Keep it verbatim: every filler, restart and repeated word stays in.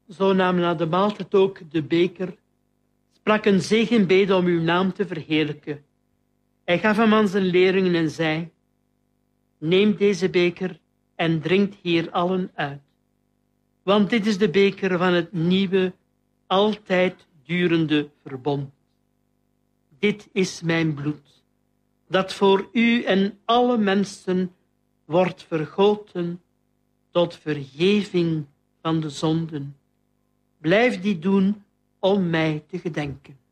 Zo namen na de maaltijd ook de beker, sprak een zegenbede om uw naam te verheerlijken. Hij gaf hem aan zijn leerlingen en zei: neem deze beker en drinkt hier allen uit. Want dit is de beker van het nieuwe, altijd durende verbond. Dit is mijn bloed, dat voor u en alle mensen wordt vergoten tot vergeving van de zonden. Blijf die doen om mij te gedenken.